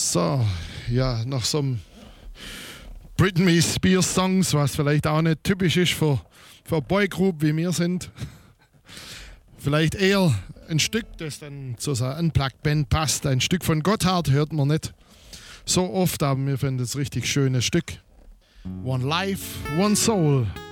So, ja, nach so einem Britney Spears Songs, was vielleicht auch nicht typisch ist für Boygroup, wie wir sind. Vielleicht eher ein Stück, das dann zu so einer Unplugged-Band passt. Ein Stück von Gotthard hört man nicht so oft, aber wir finden es ein richtig schönes Stück. One Life, One Soul.